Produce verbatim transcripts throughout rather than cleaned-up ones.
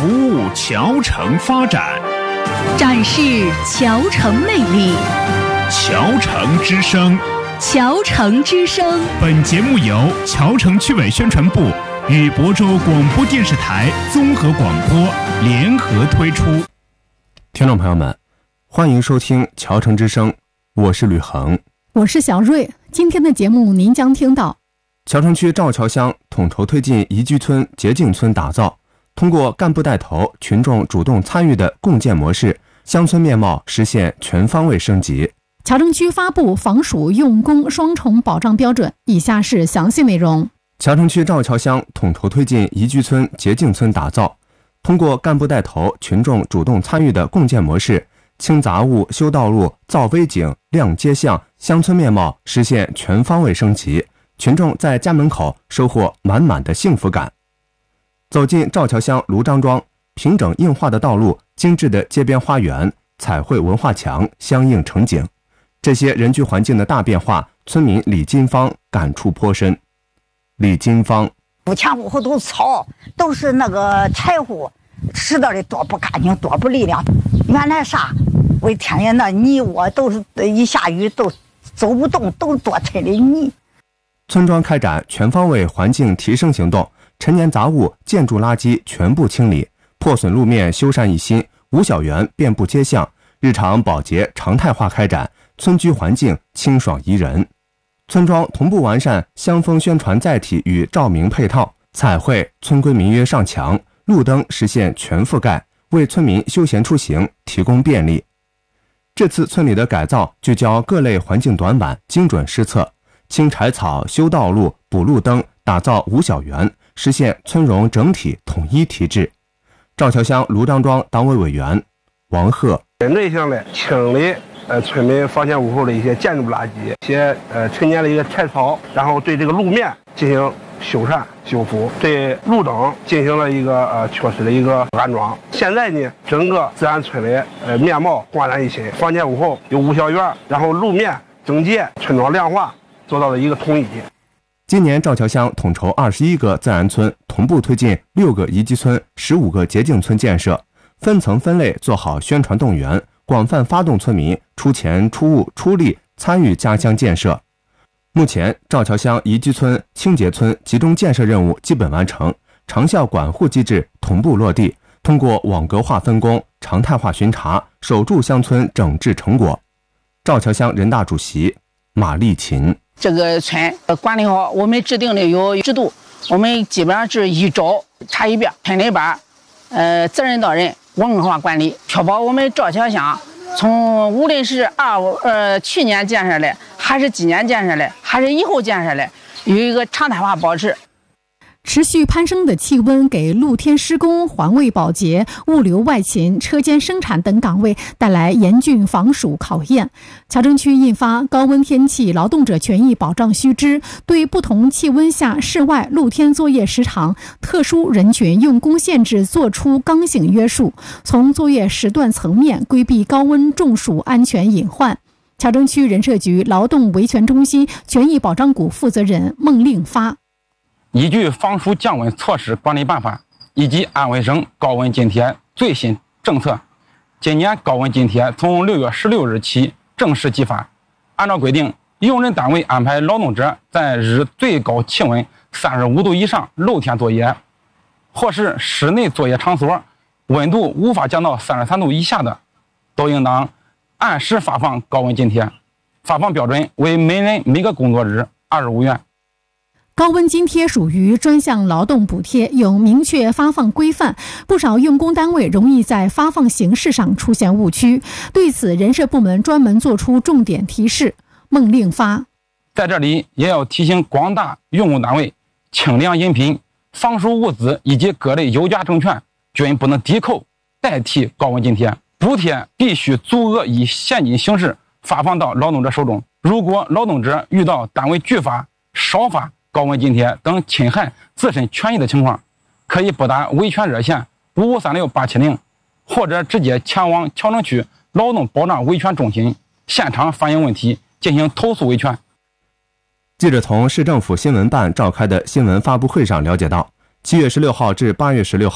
服务侨城发展， 展示侨城魅力。 侨城之声， 侨城之声。 本节目由侨城区委宣传部与亳州广播电视台综合广播联合推出。 听众朋友们，欢迎收听侨城之声，我是吕恒， 我是小瑞。今天的节目您将听到侨城区赵桥乡统筹推进宜居村、洁净村打造，通过干部带头、群众主动参与的共建模式，乡村面貌实现全方位升级。 侨城区发布防暑用工双重保障标准，以下是详细内容。 侨城区赵桥乡统筹推进宜居村、洁净村打造，通过干部带头、群众主动参与的共建模式，清杂物、修道路、造微景、亮街巷，乡村面貌实现全方位升级，群众在家门口收获满满的幸福感。走进赵桥乡卢张庄，平整硬化的道路、精致的街边花园、彩绘文化墙相映成景，这些人居环境的大变化，村民李金芳感触颇深。李金芳： 屋前屋后都是草，都是那个柴火，拾到的多不干净，多不利亮。原来啥，为天爷那泥窝都是一下雨都走不动，都多沉的泥。 村庄开展全方位环境提升行动，陈年杂物、建筑垃圾全部清理，破损路面修缮一新，五小园遍布街巷，日常保洁常态化开展，村居环境清爽宜人。村庄同步完善乡风宣传载体与照明配套，彩绘、村规民约上墙，路灯实现全覆盖，为村民休闲出行提供便利。这次村里的改造聚焦各类环境短板，精准施策，清柴草、修道路、补路灯，打造五小园，实现村容整体统一提质。赵桥乡卢张庄党委委员王鹤： 针对性的清理呃村民发现屋后的一些建筑垃圾、一些呃陈年的一个柴草，然后对这个路面进行修缮修复，对路灯进行了一个呃确实的一个安装。现在呢，整个自然村的呃面貌焕然一新，房前屋后有五小园，然后路面整洁，村庄亮化做到了一个统一。 今年赵桥乡统筹二十一个自然村，同步推进六个宜居村、十五个洁净村建设，分层分类做好宣传动员，广泛发动村民出钱出物出力参与家乡建设。目前赵桥乡宜居村、清洁村集中建设任务基本完成，长效管护机制同步落地，通过网格化分工、常态化巡查，守住乡村整治成果。赵桥乡人大主席马丽琴： 这个村管理好，我们制定的有制度，我们基本上是一招查一遍，村里边呃责任到人，文化管理，确保我们赵桥乡从无论是二呃去年建设的，还是今年建设的，还是以后建设的，有一个常态化保持。 持续攀升的气温给露天施工、环卫保洁、物流外勤、车间生产等岗位带来严峻防暑考验。侨城区印发《高温天气劳动者权益保障须知》，对不同气温下室外露天作业时长、特殊人群用工限制作出刚性约束，从作业时段层面规避高温中暑安全隐患。侨城区人社局劳动维权中心权益保障股负责人孟令发： 依据防暑降温措施管理办法以及安徽省高温津贴最新政策，今年高温津贴从六月十六日起正式激发。按照规定，用人单位安排劳动者在日最高气温三十五度以上露天作业，或是室内作业场所温度无法降到三十三度以下的，都应当按时发放高温津贴，发放标准为每人每个工作日二十五元。 高温津贴属于专项劳动补贴，有明确发放规范，不少用工单位容易在发放形式上出现误区。对此，人社部门专门作出重点提示。孟令发： 在这里也要提醒广大用工单位，清凉饮品、防暑物资以及各类有价证券均不能抵扣代替高温津贴，补贴必须足额以现金形式发放到劳动者手中。如果劳动者遇到单位拒发、少发高温津贴等侵害自身权益的情况，可以拨打维权热线五五三六八七零，或者直接前往侨城区劳动保障维权中心现场反映问题，进行投诉维权。 记者从市政府新闻办召开的新闻发布会上了解到，七月十六号至八月十六号，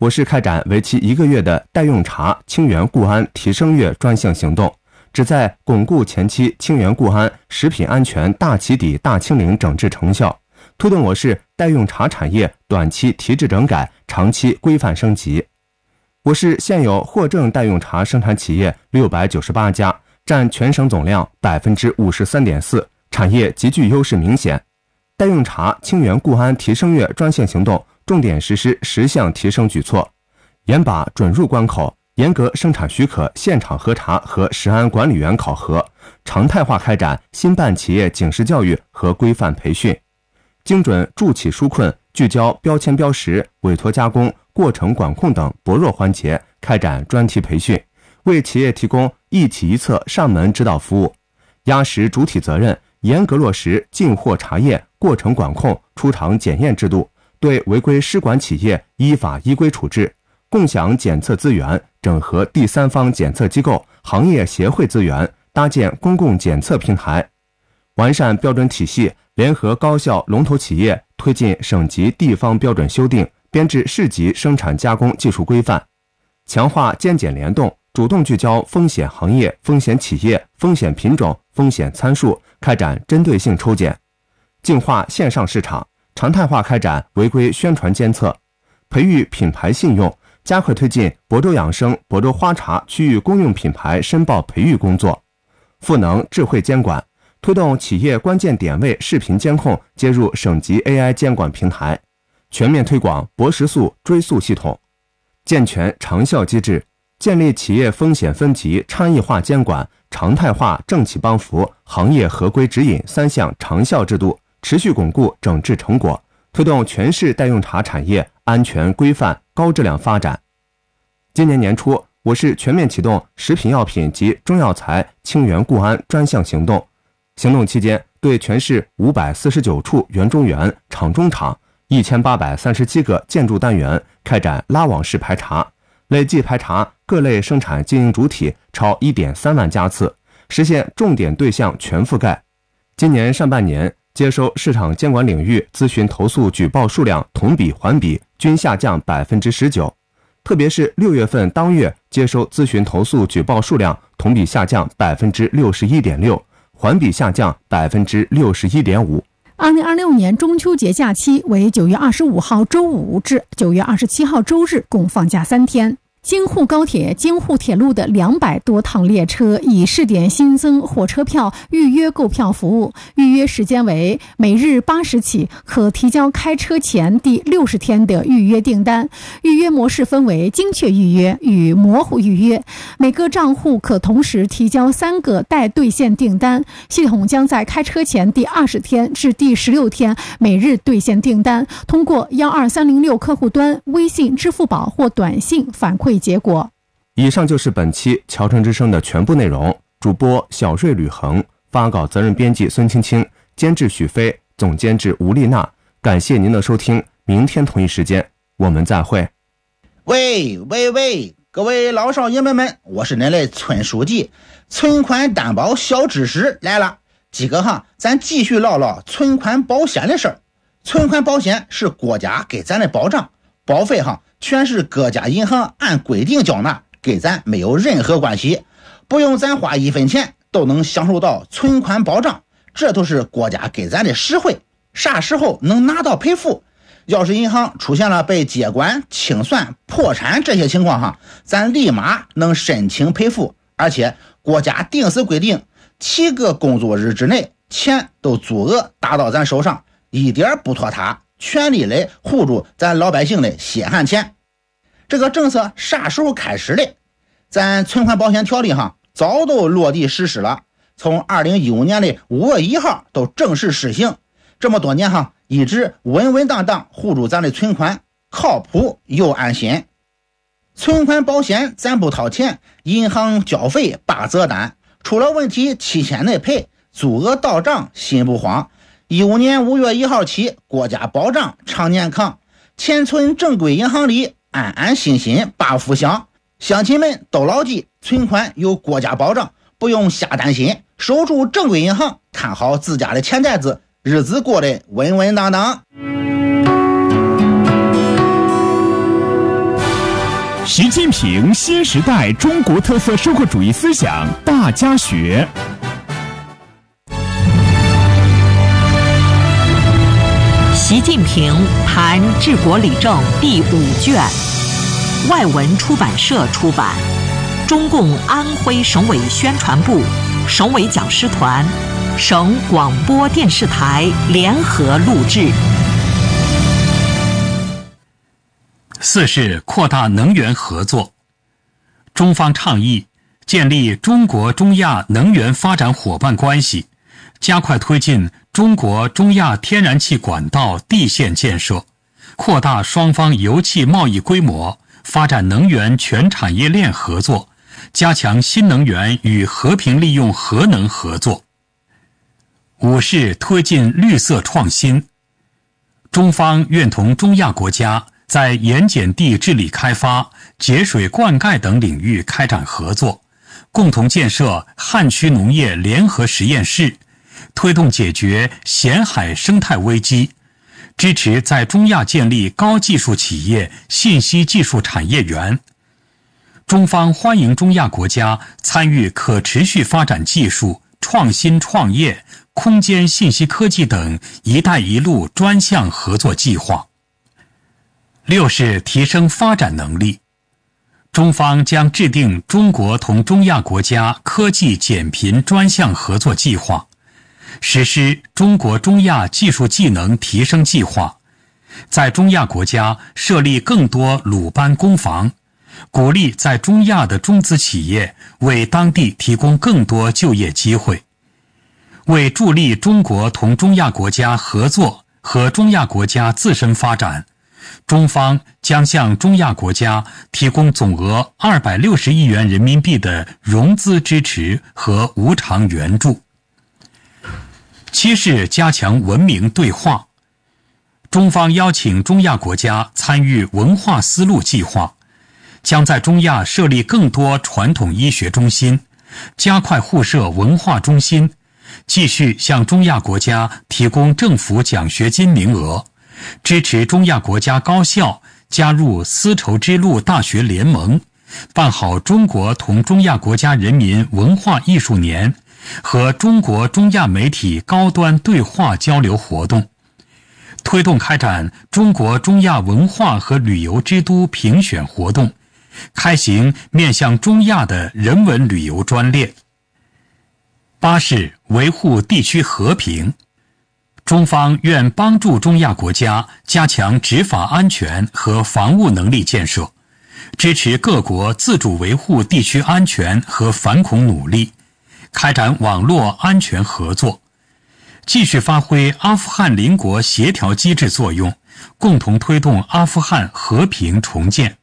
我市开展为期一个月的代用茶清源固安提升月专项行动，旨在巩固前期清源固安食品安全大起底大清零整治成效，推动我市代用茶产业短期提质整改，长期规范升级。我市现有获证代用茶生产企业六百九十八家，占全省总量 百分之五十三点四， 产业极具优势明显。代用茶清源固安提升月专项行动重点实施十项提升举措，严把准入关口，严格生产许可现场核查和食安管理员考核，常态化开展新办企业警示教育和规范培训，精准助企纾困，聚焦标签标识、委托加工、过程管控等薄弱环节开展专题培训，为企业提供一企一策上门指导服务，压实主体责任，严格落实进货查验、过程管控、出厂检验制度，对违规施管企业依法依规处置，共享检测资源，整合第三方检测机构、行业协会资源，搭建公共检测平台，完善标准体系，联合高校龙头企业推进省级地方标准修订，编制市级生产加工技术规范，强化监检联动，主动聚焦风险行业、风险企业、风险品种、风险参数，开展针对性抽检，净化线上市场，常态化开展违规宣传监测，培育品牌信用，加快推进亳州养生、亳州花茶区域公用品牌申报培育工作，赋能智慧监管，推动企业关键点位视频监控接入省级 A I 监管平台，全面推广博时速追溯系统，健全长效机制，建立企业风险分级差异化监管、常态化政企帮扶、行业合规指引三项长效制度，持续巩固整治成果，推动全市代用茶产业安全规范高质量发展。今年年初，我市全面启动食品药品及中药材清源固安专项行动。行动期间，对全市五百四十九处园中园、厂中厂、一千八百三十七个建筑单元开展拉网式排查，累计排查各类生产经营主体超 一点三万家次，实现重点对象全覆盖。今年上半年，接收市场监管领域咨询投诉举报数量同比环比均下降 百分之十九， 特别是六月份当月接收咨询投诉举报数量同比下降 百分之六十一点六， 环比下降 百分之六十一点五。 二零二六年中秋节假期为九月二十五号周五至九月二十七号周日，共放假三天。京沪高铁、京沪铁路的两百多趟列车已试点新增火车票预约购票服务，预约时间为每日八时起，可提交开车前第六十天的预约订单。预约模式分为精确预约与模糊预约，每个账户可同时提交三个待兑现订单。系统将在开车前第二十天至第十六天每日兑现订单，通过一二三零六客户端、微信、支付宝或短信反馈结果。 以上就是本期侨城之声的全部内容。主播小瑞吕恒，发稿责任编辑孙青青，监制许飞，总监制吴丽娜。感谢您的收听，明天同一时间我们再会。 喂喂喂，各位老少爷们们，我是您的村书记。存款担保小知识来了，几个哈，咱继续唠唠存款保险的事儿。存款保险是国家给咱的保障，保费哈全是各家银行按规定缴纳，给咱没有任何关系，不用咱花一分钱都能享受到存款保障，这都是国家给咱的实惠。啥时候能拿到赔付？要是银行出现了被接管、清算、破产这些情况哈，咱立马能申请赔付，而且国家定时规定七个工作日之内钱都足额打到咱手上，一点不拖沓，全力来护住咱老百姓的血汗钱。这个政策啥时候开始的？咱存款保险条例哈早都落地实施了，从二零一五年的五月一号都正式实行。这么多年哈，一直稳稳当当护住咱的存款，靠谱又安心。存款保险咱不掏钱，银行交费八折单，出了问题提前内赔，足额到账心不慌。一五年五月一号起，国家保障常年康，钱存正规银行里，安安心心把福享。乡亲们都牢记，存款有国家保障，不用瞎担心，守住正规银行，看好自家的钱袋子，日子过得稳稳当当。 习近平新时代中国特色社会主义思想大家学。 习近平谈治国理政第五卷，外文出版社出版，中共安徽省委宣传部、省委讲师团、省广播电视台联合录制。 四是扩大能源合作。中方倡议建立中国中亚能源发展伙伴关系，加快推进中国中亚天然气管道地线建设，扩大双方油气贸易规模，发展能源全产业链合作，加强新能源与和平利用核能合作。五是推进绿色创新。中方愿同中亚国家在盐碱地治理开发、节水灌溉等领域开展合作，共同建设旱区农业联合实验室，推动解决咸海生态危机，支持在中亚建立高技术企业、信息技术产业园。中方欢迎中亚国家参与可持续发展技术、创新创业、空间信息科技等“一带一路”专项合作计划。六是提升发展能力。中方将制定中国同中亚国家科技减贫专项合作计划，实施中国中亚技术技能提升计划，在中亚国家设立更多鲁班工房，鼓励在中亚的中资企业为当地提供更多就业机会。为助力中国同中亚国家合作和中亚国家自身发展，中方将向中亚国家提供总额二百六十亿元人民币的融资支持和无偿援助。七是加强文明对话。中方邀请中亚国家参与文化丝路计划，将在中亚设立更多传统医学中心，加快互设文化中心，继续向中亚国家提供政府奖学金名额，支持中亚国家高校加入丝绸之路大学联盟，办好中国同中亚国家人民文化艺术年和中国中亚媒体高端对话交流活动，推动开展中国中亚文化和旅游之都评选活动，开行面向中亚的人文旅游专列。八是维护地区和平。中方愿帮助中亚国家加强执法安全和防务能力建设，支持各国自主维护地区安全和反恐努力，开展网络安全合作，继续发挥阿富汗邻国协调机制作用，共同推动阿富汗和平重建。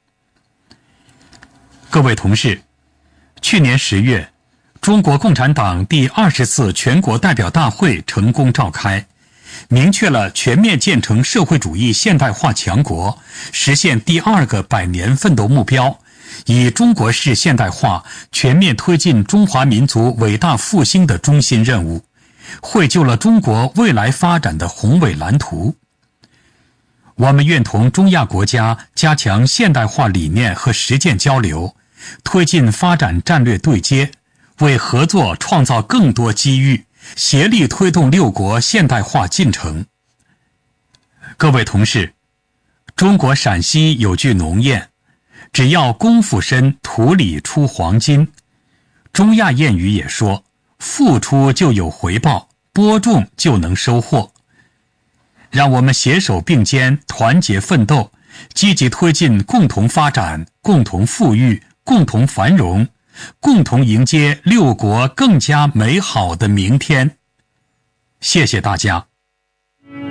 各位同事，去年十月，中国共产党第二十次全国代表大会成功召开，明确了全面建成社会主义现代化强国、实现第二个百年奋斗目标，以中国式现代化全面推进中华民族伟大复兴的中心任务，绘就了中国未来发展的宏伟蓝图。我们愿同中亚国家加强现代化理念和实践交流，推进发展战略对接，为合作创造更多机遇，协力推动六国现代化进程。各位同事，中国陕西有句农谚，只要功夫深，土里出黄金。中亚谚语也说，付出就有回报，播种就能收获。让我们携手并肩，团结奋斗，积极推进共同发展、共同富裕、共同繁荣，共同迎接六国更加美好的明天。谢谢大家。